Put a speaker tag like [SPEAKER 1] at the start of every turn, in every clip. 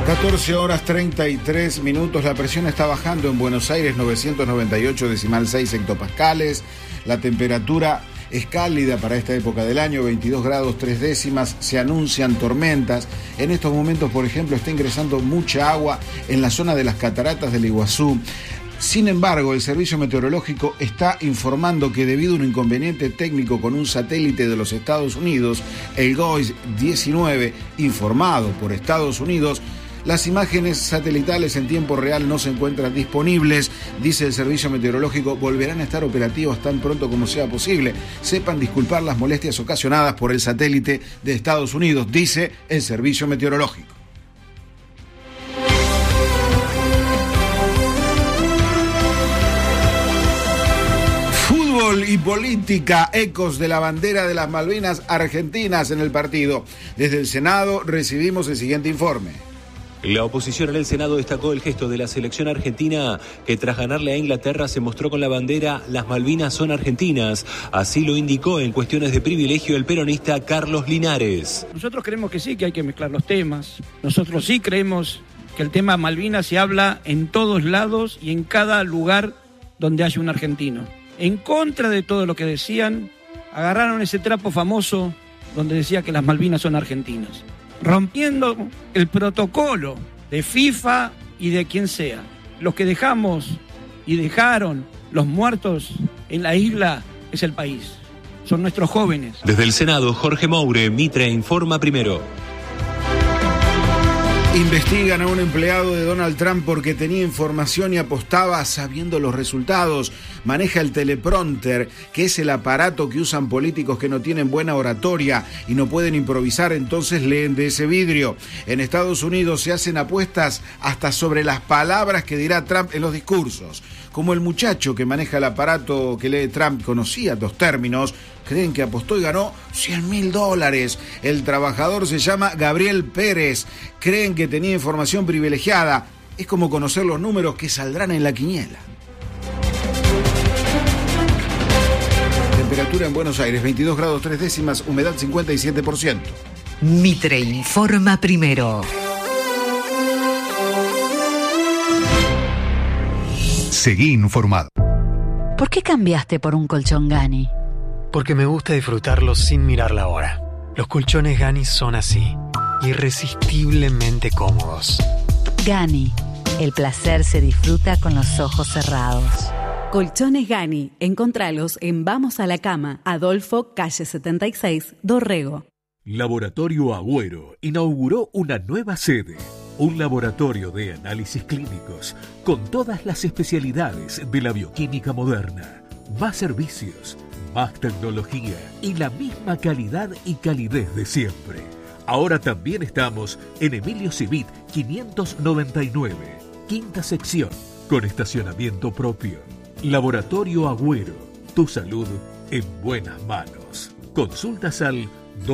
[SPEAKER 1] 14 horas 33 minutos. La presión está bajando en Buenos Aires, 998,6 hectopascales. La temperatura es cálida para esta época del año, 22 grados 3 décimas. Se anuncian tormentas. En estos momentos, por ejemplo, está ingresando mucha agua en la zona de las cataratas del Iguazú. Sin embargo, el Servicio Meteorológico está informando que debido a un inconveniente técnico con un satélite de los Estados Unidos, el GOES-19, informado por Estados Unidos, las imágenes satelitales en tiempo real no se encuentran disponibles. Dice el Servicio Meteorológico, volverán a estar operativos tan pronto como sea posible. Sepan disculpar las molestias ocasionadas por el satélite de Estados Unidos, dice el Servicio Meteorológico. Fútbol y política, ecos de la bandera de las Malvinas argentinas en el partido. Desde el Senado recibimos el siguiente informe.
[SPEAKER 2] La oposición en el Senado destacó el gesto de la selección argentina que tras ganarle a Inglaterra se mostró con la bandera "Las Malvinas son argentinas". Así lo indicó en cuestiones de privilegio el peronista Carlos Linares.
[SPEAKER 3] Nosotros creemos que sí, que hay que mezclar los temas. Nosotros sí creemos que el tema Malvinas se habla en todos lados y en cada lugar donde haya un argentino. En contra de todo lo que decían, agarraron ese trapo famoso donde decía que las Malvinas son argentinas, rompiendo el protocolo de FIFA y de quien sea. Los que dejamos y dejaron los muertos en la isla es el país, son nuestros jóvenes.
[SPEAKER 2] Desde el Senado, Jorge Moure, Mitre Informa Primero.
[SPEAKER 1] Investigan a un empleado de Donald Trump porque tenía información y apostaba sabiendo los resultados. Maneja el teleprompter, que es el aparato que usan políticos que no tienen buena oratoria y no pueden improvisar, entonces leen de ese vidrio. En Estados Unidos se hacen apuestas hasta sobre las palabras que dirá Trump en los discursos. Como el muchacho que maneja el aparato que lee Trump conocía los términos, creen que apostó y ganó $100,000. El trabajador se llama Gabriel Pérez. Creen que tenía información privilegiada. Es como conocer los números que saldrán en la quiniela. Temperatura en Buenos Aires, 22 grados 3 décimas, humedad 57%.
[SPEAKER 4] Mitre Informa Primero.
[SPEAKER 5] Seguí informado.
[SPEAKER 4] ¿Por qué cambiaste por un colchón Gani?
[SPEAKER 6] Porque me gusta disfrutarlos sin mirar la hora. Los colchones Gani son así, irresistiblemente cómodos.
[SPEAKER 4] Gani, el placer se disfruta con los ojos cerrados.
[SPEAKER 7] Colchones Gani, encontralos en Vamos a la Cama, Adolfo, calle 76, Dorrego.
[SPEAKER 8] Laboratorio Agüero inauguró una nueva sede, un laboratorio de análisis clínicos con todas las especialidades de la bioquímica moderna, más servicios, más tecnología y la misma calidad y calidez de siempre. Ahora también estamos en Emilio Civit 599, quinta sección, con estacionamiento propio. Laboratorio Agüero, tu salud en buenas manos. Consultas al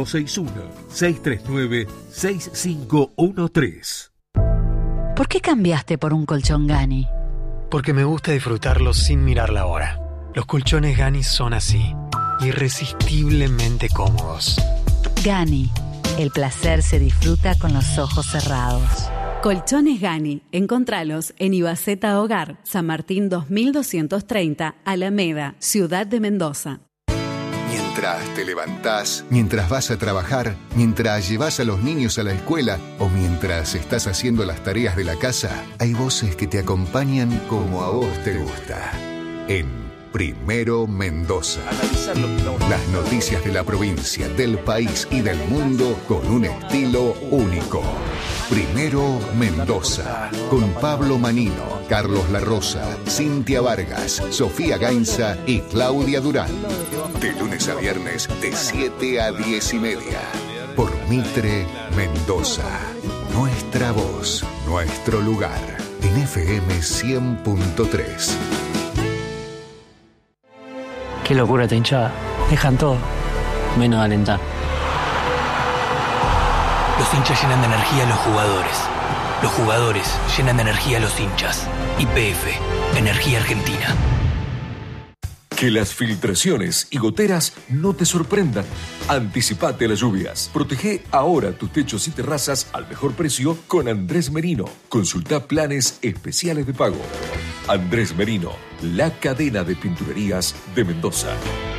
[SPEAKER 8] 261-639-6513.
[SPEAKER 4] ¿Por qué cambiaste por un colchón Gani?
[SPEAKER 6] Porque me gusta disfrutarlos sin mirar la hora. Los colchones Gani son así, irresistiblemente cómodos.
[SPEAKER 4] Gani, el placer se disfruta con los ojos cerrados.
[SPEAKER 7] Colchones Gani, encontralos en Ibaceta Hogar, San Martín 2230, Alameda, Ciudad de Mendoza.
[SPEAKER 5] Mientras te levantás, mientras vas a trabajar, mientras llevas a los niños a la escuela o mientras estás haciendo las tareas de la casa, hay voces que te acompañan como a vos te gusta. En Primero Mendoza. Las noticias de la provincia, del país y del mundo con un estilo único. Primero Mendoza, con Pablo Manino, Carlos La Rosa, Cintia Vargas, Sofía Gainza y Claudia Durán. De lunes a viernes, de 7 a 10:30. Por Mitre Mendoza. Nuestra voz, nuestro lugar. En FM 100.3.
[SPEAKER 9] Qué locura esta hinchada. Dejan todo, menos alentar.
[SPEAKER 10] Los hinchas llenan de energía a los jugadores. Los jugadores llenan de energía a los hinchas. YPF, Energía Argentina.
[SPEAKER 11] Que las filtraciones y goteras no te sorprendan. Anticipate a las lluvias. Protege ahora tus techos y terrazas al mejor precio con Andrés Merino. Consulta planes especiales de pago. Andrés Merino, la cadena de pinturerías de Mendoza.